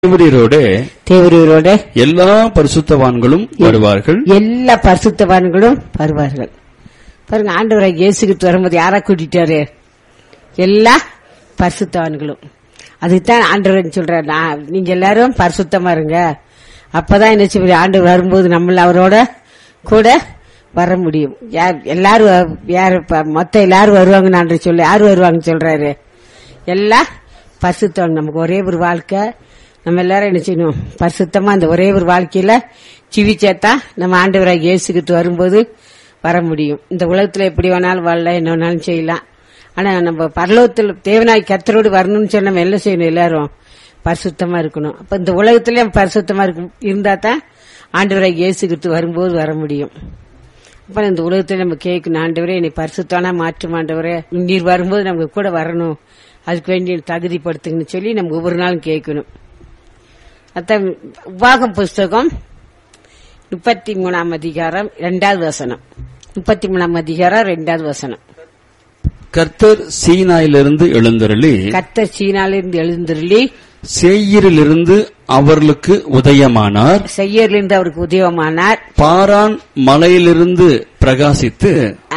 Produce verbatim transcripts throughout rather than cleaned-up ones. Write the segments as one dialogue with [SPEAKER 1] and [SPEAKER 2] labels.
[SPEAKER 1] தேவரீரோட
[SPEAKER 2] தேவரீரோட
[SPEAKER 1] எல்லா பரிசுத்தவான்களும் வருவார்கள்.
[SPEAKER 2] எல்லா பரிசுத்தவான்களும் வருவார்கள். பாருங்க, ஆண்டவராக இயேசுகிட்டு வரும்போது யாரா கூட்டிட்டாரு? எல்லா பரிசுத்தவான்களும். அதுதான் ஆண்டவர் சொல்றாரு, நீங்க எல்லாரும் பரிசுத்தமா இருங்க. அப்பதான் என்ன செய்ய, ஆண்டவர் வரும்போது நம்மள அவரோட கூட வர முடியும். யார் எல்லாரும் யாரு மொத்தம் எல்லாரும் வருவாங்கன்னு ஆண்டவர் சொல்ல, யாரு வருவாங்கன்னு சொல்றாரு? எல்லா பரிசுத்தவான். நமக்கு ஒரே ஒரு வாழ்க்கை, நம்ம எல்லாரும் என்ன செய்யணும்? பரிசுத்தமா அந்த ஒரே ஒரு வாழ்க்கையில ஜீவிச்சாதான் நம்ம ஆண்டவராக இயேசுகிட்டு வரும்போது வர முடியும். இந்த உலகத்துல எப்படி வேணாலும் வாழலாம், என்ன வேணாலும் செய்யலாம். ஆனா நம்ம பரலோகத்தில் தேவனாய் கர்த்தரோடு வரணும்னு சொன்னா நம்ம என்ன செய்யணும்? எல்லாரும் பரிசுத்தமா இருக்கணும். அப்ப இந்த உலகத்திலே பரிசுத்தமா இருந்தா தான் ஆண்டவராக இயேசுகிட்டு வரும்போது வர முடியும். அப்ப இந்த உலகத்துல நம்ம கேட்கணும், ஆண்டவரே என்னை பரிசுத்தானா மாற்றும், ஆண்டவரே நீர் வரும்போது நமக்கு கூட வரணும், அதுக்கு வேண்டிய தகுதிப்படுத்துங்கன்னு சொல்லி நம்ம ஒவ்வொரு நாளும் கேட்கணும். அதான் உபாகம் புஸ்தகம் முப்பத்தி மூணாம் அதிகாரம் இரண்டாவது வசனம். முப்பத்தி மூணாம் அதிகாரம் இரண்டாவது வசனம்.
[SPEAKER 1] கர்த்தர் சீனாயிலிருந்து எழுந்தருளி
[SPEAKER 2] கர்த்தர் சீனாயிலிருந்து எழுந்தருளி
[SPEAKER 1] சேயீரிலிருந்து அவர்களுக்கு உதயமானார்.
[SPEAKER 2] சேயீரிலிருந்து அவருக்கு உதயமானார்.
[SPEAKER 1] பாரான் மலையிலிருந்து பிரகாசித்து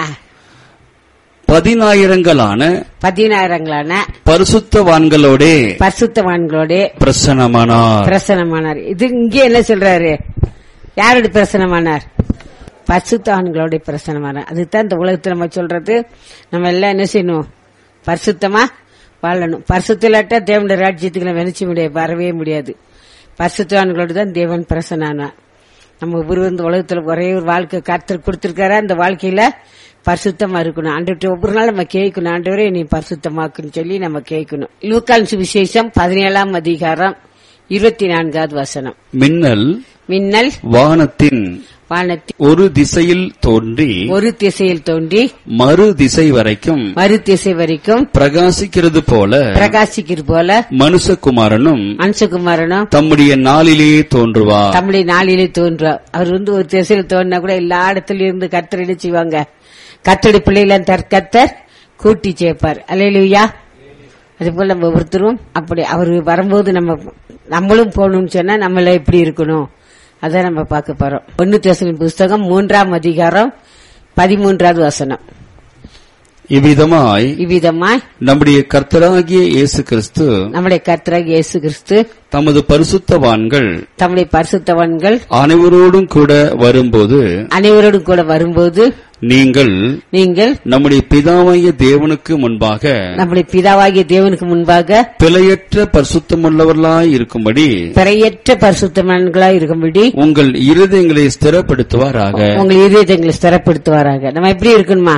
[SPEAKER 1] பதினாயிரங்களான
[SPEAKER 2] பதினாயிரங்களான
[SPEAKER 1] பரிசுத்தவான்களோட
[SPEAKER 2] பரிசுத்தவான்களோட
[SPEAKER 1] பிரசன்னமானார்
[SPEAKER 2] பிரசன்னமானார். இது இங்கே என்ன சொல்றாரு? யாரோட பிரசன்னமானார்? பரிசுத்தவான்களோட பிரசன்னமானார். அதுதான் இந்த உலகத்துல நம்ம சொல்றது. நம்ம எல்லாம் என்ன செய்யணும்? பரிசுத்தமா வாழணும். பரிசுத்தலாட்டா தேவனுடைய ராஜ்யத்துக்கு நம்ம நினைச்ச முடியாது, வரவே முடியாது. பரிசுத்தவான்களோட தான் தேவன் பிரசன்னானார். நம்ம ஒவ்வொரு இந்த உலகத்துல ஒரே ஒரு வாழ்க்கை கர்த்தர் கொடுத்திருக்காரா, அந்த வாழ்க்கையில பரிசுத்தமா இருக்கணும். ஆண்டவர்கிட்ட ஒவ்வொரு நாள் நம்ம கேட்கணும், ஆண்டவரே நீ பரிசுத்தமாக்குன்னு சொல்லி நம்ம கேட்கணும். லூக்கான் சுவிசேஷம் பதினேழாம் அதிகாரம் இருபத்தி நான்காவது வசனம்.
[SPEAKER 1] மின்னல்
[SPEAKER 2] மின்னல்
[SPEAKER 1] வானத்தின்
[SPEAKER 2] வானத்தின்
[SPEAKER 1] ஒரு திசையில் தோன்றி
[SPEAKER 2] ஒரு திசையில் தோன்றி
[SPEAKER 1] மறு திசை வரைக்கும்
[SPEAKER 2] மறு திசை வரைக்கும்
[SPEAKER 1] பிரகாசிக்கிறது போல
[SPEAKER 2] பிரகாசிக்கிறது போல
[SPEAKER 1] மனுஷகுமாரனும்
[SPEAKER 2] மனுஷகுமாரனும்
[SPEAKER 1] தம்முடைய நாளிலே தோன்றுவார்.
[SPEAKER 2] தம்முடைய நாளிலே தோன்றுவார். அவர் வந்து ஒரு திசையில் தோன்றினா கூட எல்லா இடத்துல இருந்து கர்த்தர் என்ன செய்வாங்க? கர்த்தருடைய பிள்ளைகளை கர்த்தர் கூட்டி சேர்ப்பார். அல்லேலூயா. அது போல நம்ம ஒவ்வொருத்தரும் அப்படி அவர் வரும்போது நம்ம நம்மளும் போகணும்னு சொன்னா நம்மள எப்படி இருக்கணும், அதான் நம்ம பார்க்க போறோம். ஒன்னு தெசலோனிக்கேயர் புஸ்தகம் மூன்றாம் அதிகாரம் பதிமூன்றாவது வசனம்.
[SPEAKER 1] இவ்விதமாய்
[SPEAKER 2] இவ்விதமாய்
[SPEAKER 1] நம்முடைய கர்த்தராகிய இயேசு கிறிஸ்து
[SPEAKER 2] நம்முடைய கர்த்தராகிய இயேசு கிறிஸ்து
[SPEAKER 1] தமது பரிசுத்தவான்கள்
[SPEAKER 2] தம்முடைய பரிசுத்தவான்கள்
[SPEAKER 1] அனைவரோடும் கூட வரும்போது
[SPEAKER 2] அனைவரோடும் கூட வரும்போது
[SPEAKER 1] நீங்கள்
[SPEAKER 2] நீங்கள்
[SPEAKER 1] நம்முடைய பிதாவாகிய தேவனுக்கு முன்பாக
[SPEAKER 2] நம்முடைய பிதாவாகிய தேவனுக்கு முன்பாக
[SPEAKER 1] பிழையற்ற பரிசுத்தமுள்ளவர்களாய் இருக்கும்படி
[SPEAKER 2] பிழையற்ற பரிசுத்தவான்களாய் இருக்கும்படி உங்கள்
[SPEAKER 1] இருதயங்களை ஸ்திரப்படுத்துவாராக.
[SPEAKER 2] உங்கள் இருதயங்களை ஸ்திரப்படுத்துவாராக. நம்ம எப்படி இருக்கணுமா?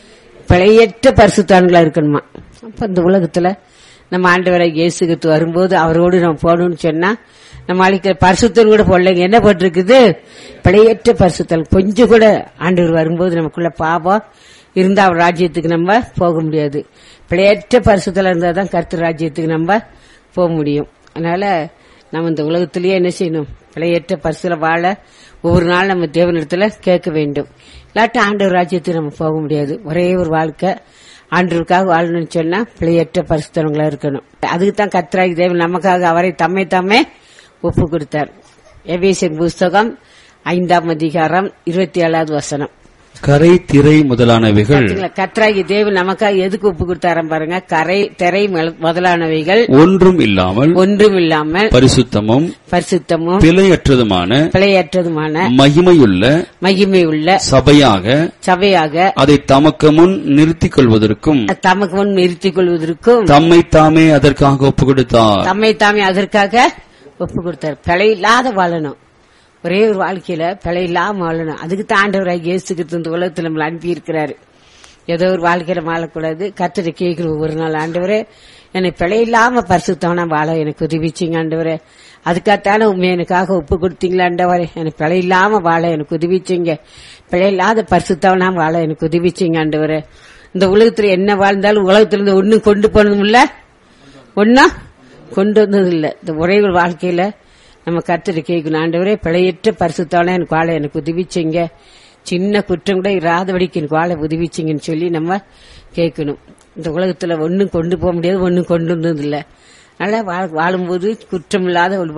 [SPEAKER 2] பிழையற்ற பரிசுத்தவான்களா இருக்கணுமா? அப்ப இந்த உலகத்துல நம்ம ஆண்டவராக இயேசுகிட்டு வரும்போது அவரோடு நம்ம போகணும்னு சொன்னா நம்ம அழைக்கிற பரிசுத்தல் கூட போடலைங்க. என்ன போட்டிருக்குது? பிழையற்ற பரிசுத்தல். கொஞ்சம் கூட ஆண்டவர் வரும்போது நமக்குள்ள பாவம் இருந்தா அவர் ராஜ்யத்துக்கு நம்ம போக முடியாது. பிழையற்ற பரிசுத்தல் இருந்தா தான் கர்த்தர் ராஜ்யத்துக்கு நம்ம போக முடியும். அதனால நம்ம இந்த உலகத்திலேயே என்ன செய்யணும்? பிழையற்ற பரிசுல வாழ ஒவ்வொரு நாள் நம்ம தேவனிடத்துல கேட்க வேண்டும். இல்லாட்ட ஆண்டவர் ராஜ்யத்துக்கு நம்ம போக முடியாது. ஒரே ஒரு வாழ்க்கை ஆண்டவருக்காக வாழணும்னு சொன்னா பிழையற்ற பரிசுத்தவங்களா இருக்கணும். அதுக்கு தான் கர்த்தராகிய தேவன் நமக்காக அவரை தம்மை தாமே ஒப்பு கொடுத்தார். எபேசியர் புஸ்தகம் ஐந்தாம் அதிகாரம் இருபத்தி ஏழாவது வசனம்.
[SPEAKER 1] கரை திரை முதலானவைகள்
[SPEAKER 2] கர்த்தராகிய தேவன் நமக்காக எதுக்கு ஒப்பு கொடுத்தாரம் பாருங்க. கரை திரை முதலானவைகள்
[SPEAKER 1] ஒன்றும் இல்லாமல்
[SPEAKER 2] ஒன்றும் இல்லாமல்
[SPEAKER 1] பரிசுத்தமும்
[SPEAKER 2] பரிசுத்தமும்
[SPEAKER 1] பிழையற்றதுமான
[SPEAKER 2] பிழையற்றதுமான
[SPEAKER 1] மகிமையுள்ள
[SPEAKER 2] மகிமையுள்ள
[SPEAKER 1] சபையாக
[SPEAKER 2] சபையாக அதை
[SPEAKER 1] தமக்கு முன் நிறுத்திக் கொள்வதற்கும்
[SPEAKER 2] தமக்கு முன் நிறுத்திக் கொள்வதற்கும்
[SPEAKER 1] தம்மை தாமே அதற்காக ஒப்பு கொடுத்தார்.
[SPEAKER 2] தம்மை தாமே அதற்காக ஒப்பு கொடுத்தார். பிழை இல்லாத வாழணும். ஒரே ஒரு வாழ்க்கையில பிழை இல்லாம வாழணும். அதுக்கு தான் ஆண்டவராக இயேசுகிட்டு இந்த உலகத்தில் நம்மளை அனுப்பி இருக்கிறாரு. ஏதோ ஒரு வாழ்க்கையில வாழக்கூடாது. கர்த்தரை கேட்கணும் ஒவ்வொரு நாள், ஆண்டவரே என்னை பிழை இல்லாம பரிசுத்தவனா வாழ எனக்கு உதவிச்சிங்க ஆண்டவரே. அதுக்காகத்தான உண்மை எனக்காக ஒப்பு கொடுத்தீங்களா ஆண்டவரே. எனக்கு பிழை இல்லாம வாழ எனக்கு உதவிச்சிங்க. பிழை இல்லாத பரிசுத்தவனா வாழ எனக்கு உதவிச்சிங்க ஆண்டவரே. இந்த உலகத்துல என்ன வாழ்ந்தாலும் உலகத்திலிருந்து ஒன்னும் கொண்டு போனதும் இல்ல, ஒன்னும் கொண்டு வந்தது இல்ல. இந்த ஒரே ஒரு வாழ்க்கையில நம்ம கர்த்தரை கேட்கணும், ஆண்டவரே பிழையற்ற பரிசுத்தவனா எனக்கு வாழ எனக்கு உதவிச்சிங்க. சின்ன குற்றம் கூட இராதபடிக்கு எனக்கு வாழ உதவிச்சிங்கன்னு சொல்லி நம்ம கேட்கணும். இந்த உலகத்துல ஒன்னும் கொண்டு போக முடியாது, ஒன்னும் கொண்டு வந்தது இல்ல. நல்லா வாழும்போது குற்றம் இல்லாத ஒரு